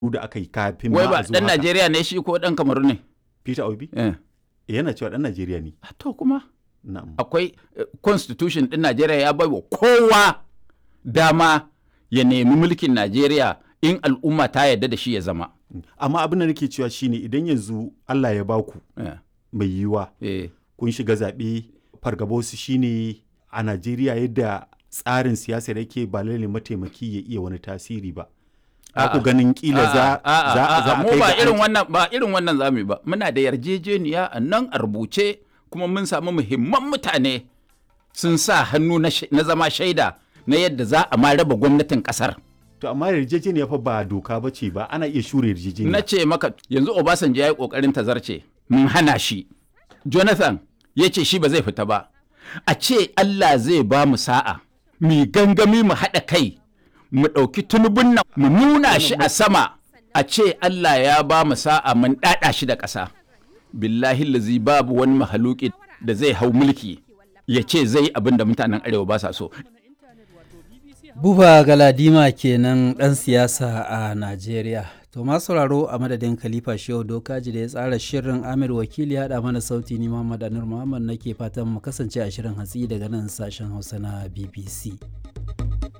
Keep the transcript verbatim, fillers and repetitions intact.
da aka yi kafin wai ma ba a zo dan haka. Najeriya ne shi ko dan Kamaru ne? Peter Obi Eh. yana cewa dan Najeriya ne. To kuma Na'am. akwai eh, constitution din Najeriya ya baiwa kowa dama ya nemi mulkin Najeriya in al'umma ta yarda da shi ya zama. Amma abin da nake cewa shine idan yanzu Allah ya baku Eh. mai yiwuwa Eh. kun shiga zaɓe fargabosu shine a Najeriya yadda tsarin siyasar yake ba lalle mataimaki ya iya wani tasiri ba. Ba ku ganin kila za A'a, za a'a, za a mu kai ba ga irin an- wannan ba irin wannan zamu yi ba. Muna da yarjejeniya a nan a rubuce kuma mun samu muhimman mutane sun sa hannu na sh- na zama shaida na yadda za a ma raba gwamnatin kasar. To amma yarjejeniya fa ba doka ba ce ba ana iya shure yarjejeniya. Na ce maka yanzu Obasanjo ya yi kokarin tazarce mun hana shi. Jonathan ya ce shi ba zai fita ba. A ce Allah zai ba mu sa'a mu gangami mu haɗa kai mu ɗauki tunubun nan mu nuna shi a sama a ce Allah ya ba mu sa'a mun ɗaɗa shi da ƙasa. Billahi lazi babu wani mahaluki da zai hau mulki ya ce zai abin da mutanen arewa ba sa so. Buba Galadima kenan ɗan siyasa a Najeriya. To masu sauraro a madadin Khalifa Shehu Dokaji da ya tsara shirin Amir Wakili ya haɗa mana sauti ni Muhammad Anur Muhammad nake fatan mu kasance a shirin hatsi daga nan sashen Hausa na B B C.